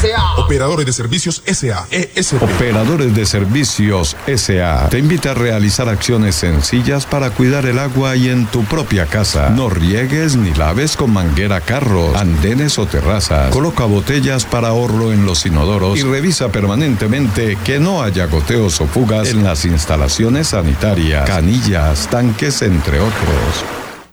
S.A. Operadores de Servicios S.A. ESP. Operadores de Servicios S.A. te invita a realizar acciones sencillas para cuidar el agua y en tu propia casa. No riegues ni laves con manguera carros, andenes o terrazas. Coloca botellas para ahorro en los inodoros y revisa permanentemente que no haya goteos o fugas en las instalaciones sanitarias, canillas, tanques, entre otros.